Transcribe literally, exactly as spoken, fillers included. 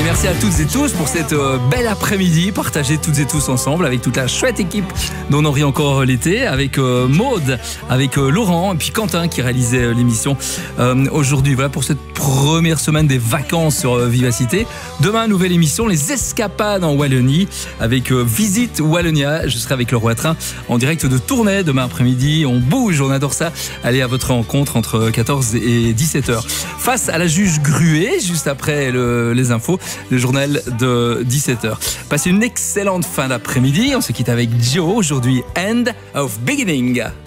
merci à toutes et tous pour cette euh, belle après-midi partagée toutes et tous ensemble avec toute la chouette équipe dont on rit encore l'été, avec euh, Maude, avec euh, Laurent et puis Quentin qui réalisait euh, l'émission euh, aujourd'hui. Voilà pour cette première semaine des vacances sur euh, Vivacité. Demain, nouvelle émission, les escapades en Wallonie avec euh, Visite Wallonia. Je serai avec le Roi Train en direct de Tournai demain après-midi. On bouge, on adore ça. Allez à votre rencontre entre quatorze et dix-sept heures. Face à la juge Gruet, juste après le, les infos, le journal de dix-sept heures. Passez une excellente fin d'après-midi. On se quitte avec Joe aujourd'hui. End of Beginning.